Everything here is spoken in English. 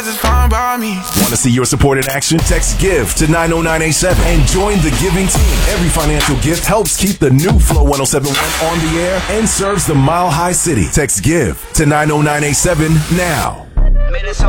It's fine by me. Want to see your support in action? Text GIVE to 90987 and join the giving team. Every financial gift helps keep the new Flow 1071 on the air and serves the Mile High City. Text GIVE to 90987 now.